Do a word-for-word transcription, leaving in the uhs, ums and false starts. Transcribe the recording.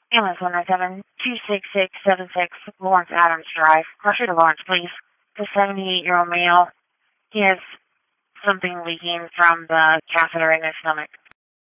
Ambulance one nine seven two six six seven six, Lawrence Adams Drive. Rusher to Lawrence, please. The seventy-eight-year-old male, he has something leaking from the catheter in his stomach.